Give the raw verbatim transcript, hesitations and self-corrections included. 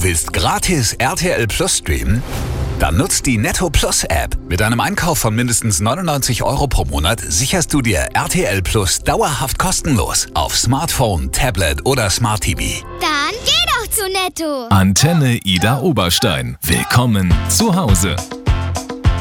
Du willst gratis R T L Plus streamen? Dann nutzt die Netto Plus App. Mit einem Einkauf von mindestens neunundneunzig Euro pro Monat sicherst du dir R T L Plus dauerhaft kostenlos auf Smartphone, Tablet oder Smart T V. Dann geh doch zu Netto. Antenne Ida Oberstein. Willkommen zu Hause.